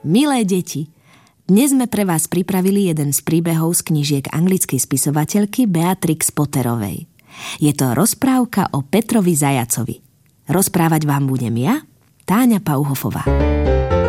Milé deti, dnes sme pre vás pripravili jeden z príbehov z knižiek anglickej spisovateľky Beatrix Potterovej. Je to rozprávka o Petrovi Zajacovi. Rozprávať vám budem ja, Táňa Pauhofová.